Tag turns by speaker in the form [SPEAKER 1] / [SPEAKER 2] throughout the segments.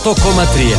[SPEAKER 1] 100,3.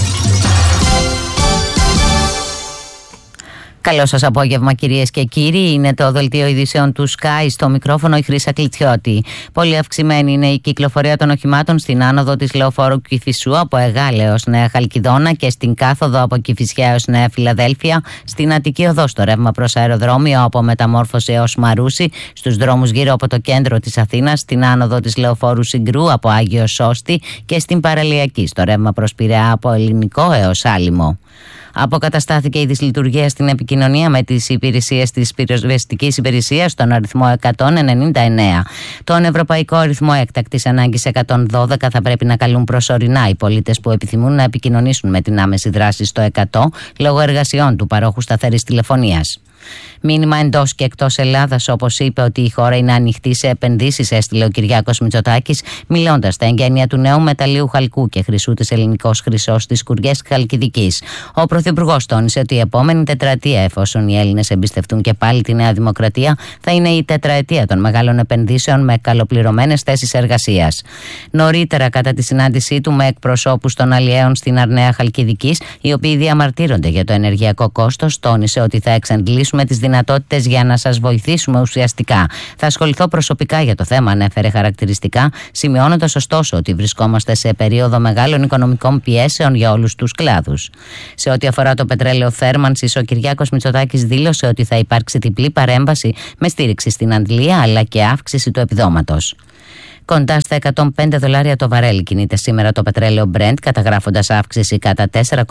[SPEAKER 2] Καλό σας απόγευμα, κυρίες και κύριοι. Είναι το δελτίο ειδήσεων του Sky. Στο μικρόφωνο η Χρύσα Κλιτσιώτη. Πολύ αυξημένη είναι η κυκλοφορία των οχημάτων στην άνοδο της Λεωφόρου Κηφισού από Εγάλε έως Νέα Χαλκιδόνα και στην κάθοδο από Κηφισιά έως Νέα Φιλαδέλφια, στην Αττική Οδό στο ρεύμα προς αεροδρόμιο από Μεταμόρφωση έως Μαρούσι, στους δρόμους γύρω από το κέντρο της Αθήνας, στην άνοδο της Λεωφόρου Συγκρού από Άγιο Σώστη και στην Παραλιακή στο ρεύμα προς Πειραιά από Ελληνικό έως Άλυμο. Αποκαταστάθηκε η δυσλειτουργία στην επικοινωνία με τις υπηρεσίες της πυροσβεστικής υπηρεσίας στον αριθμό 199. Τον ευρωπαϊκό αριθμό έκτακτης ανάγκης 112 θα πρέπει να καλούν προσωρινά οι πολίτες που επιθυμούν να επικοινωνήσουν με την άμεση δράση στο 100 λόγω εργασιών του παρόχου σταθερής τηλεφωνίας. Μήνυμα εντός και εκτός Ελλάδας, όπως είπε ότι η χώρα είναι ανοιχτή σε επενδύσεις, έστειλε ο Κυριάκος Μητσοτάκης, μιλώντας στα εγγένεια του νέου μεταλλίου χαλκού και χρυσού της Ελληνικός Χρυσός στις Κουριές Χαλκιδικής. Ο Πρωθυπουργός τόνισε ότι η επόμενη τετραετία, εφόσον οι Έλληνες εμπιστευτούν και πάλι τη Νέα Δημοκρατία, θα είναι η τετραετία των μεγάλων επενδύσεων με καλοπληρωμένες θέσεις εργασίας. Νωρίτερα, κατά τη συνάντησή του με εκπροσώπους των αλλιέων στην Αρναία Χαλκιδικής, οι οποίοι διαμαρτύρονται για το ενεργειακό κόστος, τόνισε ότι θα εξαντλήσουμε τις δυνατότητες για να σας βοηθήσουμε ουσιαστικά. Θα ασχοληθώ προσωπικά για το θέμα, ανέφερε χαρακτηριστικά, σημειώνοντας ωστόσο ότι βρισκόμαστε σε περίοδο μεγάλων οικονομικών πιέσεων για όλους τους κλάδους. Σε ό,τι αφορά το πετρέλαιο θέρμανσης, ο Κυριάκος Μητσοτάκης δήλωσε ότι θα υπάρξει διπλή παρέμβαση με στήριξη στην αντλία αλλά και αύξηση του επιδόματος. Κοντά στα $105 το βαρέλι κινείται σήμερα το πετρέλαιο Brent, καταγράφοντας αύξηση κατά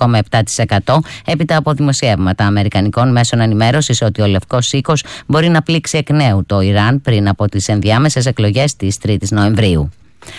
[SPEAKER 2] 4,7% έπειτα από δημοσιεύματα αμερικανικών μέσων ενημέρωσης ότι ο Λευκός Οίκος μπορεί να πλήξει εκ νέου το Ιράν πριν από τις ενδιάμεσες εκλογές της 3ης Νοεμβρίου.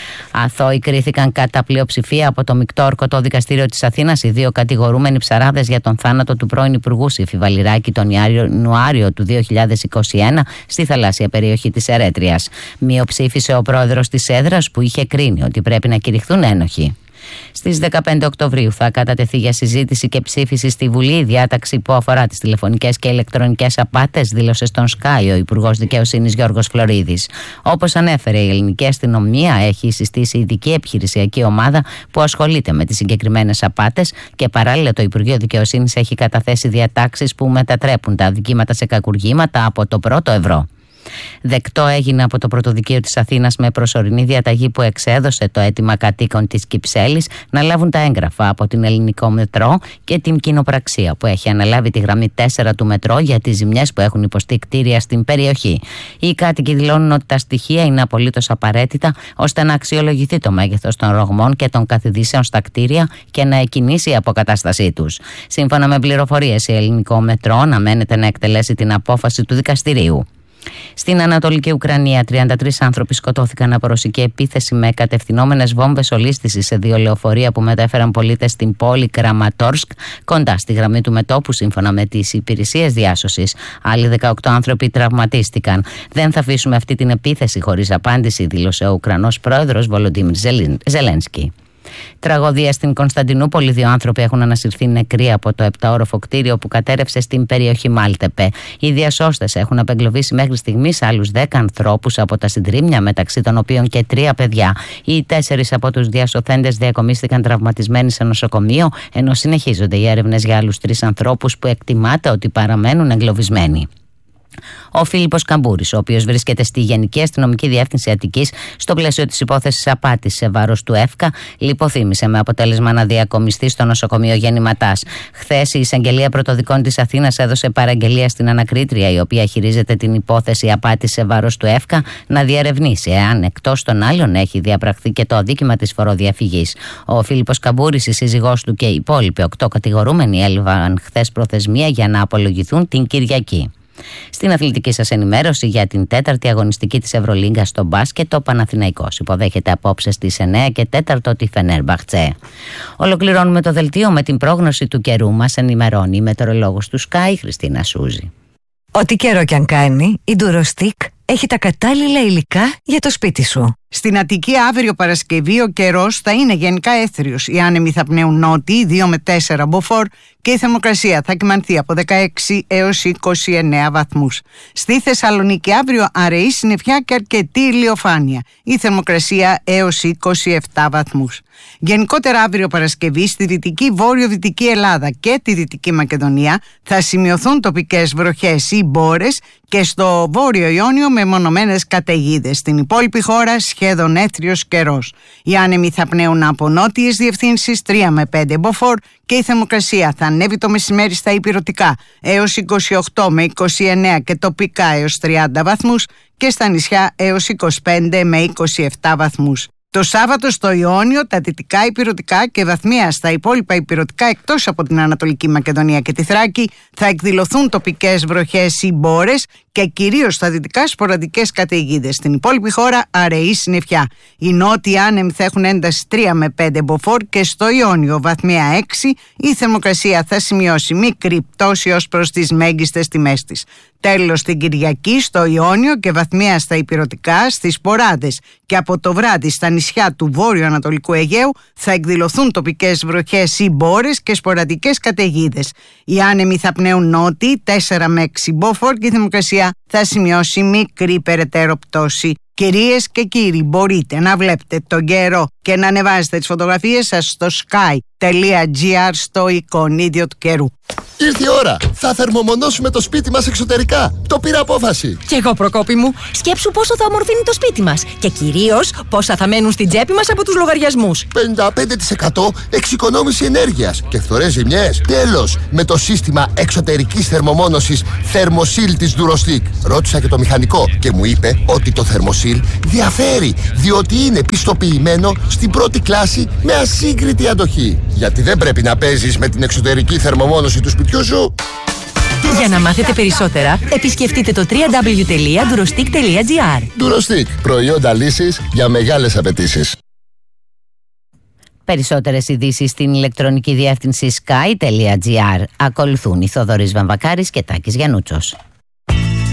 [SPEAKER 2] Αθώοι κρίθηκαν κατά πλειοψηφία από το Μεικτό Ορκωτό Δικαστήριο της Αθήνας οι δύο κατηγορούμενοι ψαράδες για τον θάνατο του πρώην Υπουργού Σύφη Βαλιράκη τον Ιανουάριο του 2021 στη θαλάσσια περιοχή της Ερέτριας. Μειοψήφισε ο πρόεδρος της έδρας που είχε κρίνει ότι πρέπει να κηρυχθούν ένοχοι. Στις 15 Οκτωβρίου θα κατατεθεί για συζήτηση και ψήφιση στη Βουλή η διάταξη που αφορά τις τηλεφωνικές και ηλεκτρονικές απάτες, δήλωσε στον Sky ο Υπουργός Δικαιοσύνης Γιώργος Φλωρίδης. Όπως ανέφερε, η ελληνική αστυνομία έχει συστήσει ειδική επιχειρησιακή ομάδα που ασχολείται με τις συγκεκριμένες απάτες και παράλληλα το Υπουργείο Δικαιοσύνης έχει καταθέσει διατάξεις που μετατρέπουν τα αδικήματα σε κακουργήματα από το πρώτο ευρώ. Δεκτό έγινε από το Πρωτοδικείο της Αθήνας με προσωρινή διαταγή που εξέδωσε το αίτημα κατοίκων της Κυψέλης να λάβουν τα έγγραφα από την Ελληνικό Μετρό και την κοινοπραξία που έχει αναλάβει τη γραμμή 4 του Μετρό για τις ζημιές που έχουν υποστεί κτίρια στην περιοχή. Οι κάτοικοι δηλώνουν ότι τα στοιχεία είναι απολύτως απαραίτητα ώστε να αξιολογηθεί το μέγεθος των ρογμών και των καθιδήσεων στα κτίρια και να εκκινήσει η αποκατάστασή τους. Σύμφωνα με πληροφορίες, η Ελληνικό Μετρό αναμένεται να εκτελέσει την απόφαση του δικαστηρίου. Στην Ανατολική Ουκρανία, 33 άνθρωποι σκοτώθηκαν από ρωσική επίθεση με κατευθυνόμενες βόμβες ολίσθησης σε δύο λεωφορεία που μετέφεραν πολίτες στην πόλη Κραματόρσκ, κοντά στη γραμμή του μετώπου, σύμφωνα με τις υπηρεσίες διάσωσης. Άλλοι 18 άνθρωποι τραυματίστηκαν. Δεν θα αφήσουμε αυτή την επίθεση χωρίς απάντηση, δήλωσε ο Ουκρανός πρόεδρος Βολοντίμιρ Ζελένσκι. Τραγωδία στην Κωνσταντινούπολη. Δύο άνθρωποι έχουν ανασυρθεί νεκροί από το 7όροφο κτίριο που κατέρευσε στην περιοχή Μάλτεπε. Οι διασώστες έχουν απεγκλωβίσει μέχρι στιγμής άλλους 10 ανθρώπους από τα συντρίμμια, μεταξύ των οποίων και 3 παιδιά. Οι 4 από τους διασωθέντες διακομίστηκαν τραυματισμένοι σε νοσοκομείο, ενώ συνεχίζονται οι έρευνες για άλλους 3 ανθρώπους που εκτιμάται ότι παραμένουν εγκλωβισμένοι. Ο Φίλιππος Καμπούρης, ο οποίος βρίσκεται στη Γενική Αστυνομική Διεύθυνση Αττικής στο πλαίσιο της υπόθεσης απάτης σε βάρος του ΕΦΚΑ, λιποθύμησε με αποτέλεσμα να διακομιστεί στο νοσοκομείο Γεννηματάς. Χθες η Εισαγγελία Πρωτοδικών της Αθήνας έδωσε παραγγελία στην ανακρίτρια, η οποία χειρίζεται την υπόθεση απάτης σε βάρος του ΕΦΚΑ, να διερευνήσει εάν εκτός των άλλων έχει διαπραχθεί και το αδίκημα της φοροδιαφυγής. Ο Φίλιππος Καμπούρης, η σύζυγός του και οι υπόλοιποι 8 κατηγορούμενοι έλαβαν χθες προθεσμία για να απολογηθούν την Κυριακή. Στην αθλητική σας ενημέρωση για την 4η αγωνιστική της Ευρωλίγκας στο μπάσκετ, ο Παναθηναϊκός υποδέχεται απόψε στις 9 και 4 τη Φενέρμπαχτσε. Ολοκληρώνουμε το δελτίο με την πρόγνωση του καιρού. Μας ενημερώνει η μετεωρολόγος του Sky, Χριστίνα Σούζη.
[SPEAKER 3] Ό,τι καιρό κι αν κάνει, η Durostic έχει τα κατάλληλα υλικά για το σπίτι σου.
[SPEAKER 1] Στην Αττική αύριο Παρασκευή ο καιρός θα είναι γενικά έθριος. Οι άνεμοι θα πνέουν νότιοι 2 με 4 μποφόρ και η θερμοκρασία θα κυμανθεί από 16 έως 29 βαθμούς. Στη Θεσσαλονίκη αύριο αραιή συννεφιά και αρκετή ηλιοφάνεια. Η θερμοκρασία έως 27 βαθμούς. Γενικότερα αύριο Παρασκευή στη δυτική βόρειο-δυτική Ελλάδα και τη Δυτική Μακεδονία θα σημειωθούν τοπικές βροχές ή μπόρες και στο Βόρειο Ιόνιο μεμονωμένες καταιγίδες. Στην υπόλοιπη χώρα σχεδόν έθριος καιρός. Οι άνεμοι θα πνέουν από νότιες διευθύνσεις 3 με 5 μποφόρ και η θερμοκρασία θα ανέβει το μεσημέρι στα ηπειρωτικά έως 28 με 29 και τοπικά έως 30 βαθμούς και στα νησιά έως 25 με 27 βαθμούς. Το Σάββατο στο Ιόνιο, τα δυτικά ηπειρωτικά και βαθμία στα υπόλοιπα ηπειρωτικά εκτός από την Ανατολική Μακεδονία και τη Θράκη θα εκδηλωθούν τοπικές βροχές ή μπόρες και κυρίως στα δυτικά σποραδικές καταιγίδες. Στην υπόλοιπη χώρα αραιή συννεφιά. Οι νότιοι άνεμοι θα έχουν ένταση 3 με 5 μποφόρ και στο Ιόνιο βαθμία 6 η θερμοκρασία θα σημειώσει μικρή πτώση ως προς τις μέγιστες τιμές της. Τέλος την Κυριακή στο Ιόνιο και βαθμία στα ηπειρωτικά, στις Ποράδες και από το βράδυ στα νησιά του βόρειο-ανατολικού Αιγαίου θα εκδηλωθούν τοπικές βροχές ή μπόρες και σποραδικές καταιγίδες. Οι άνεμοι θα πνέουν νότιοι 4 με 6 μποφόρ και η θερμοκρασία θα σημειώσει μικρή περαιτέρω πτώση. Κυρίες και κύριοι, μπορείτε να βλέπετε τον καιρό και να ανεβάζετε τις φωτογραφίες σας στο sky.gr στο εικονίδιο του καιρού.
[SPEAKER 3] Ήρθε η ώρα! Θα θερμομονώσουμε το σπίτι μας εξωτερικά. Το πήρα απόφαση.
[SPEAKER 4] Κι εγώ, Προκόπη μου. Σκέψου πόσο θα ομορφύνει το σπίτι μας. Και κυρίως πόσα θα μένουν στην τσέπη μας από τους λογαριασμούς.
[SPEAKER 3] 55% εξοικονόμηση ενέργειας και φθορές ζημιές. Τέλος, με το σύστημα εξωτερικής θερμομόνωσης Thermosil της Durostic. Ρώτησα και το μηχανικό και μου είπε ότι το Thermosil διαφέρει, διότι είναι πιστοποιημένο στην πρώτη κλάση με ασύγκριτη αντοχή. Γιατί δεν πρέπει να παίζεις με την εξωτερική θερμομόνωση του σπιτιού σου.
[SPEAKER 4] Για να μάθετε περισσότερα, επισκεφτείτε το www.durostic.gr.
[SPEAKER 3] Durostic, προϊόντα λύσης για μεγάλες απαιτήσεις.
[SPEAKER 2] Περισσότερες ειδήσεις στην ηλεκτρονική διεύθυνση sky.gr. Ακολουθούν η Θοδωρής Βαμβακάρης και Τάκης Γιαννούτσος.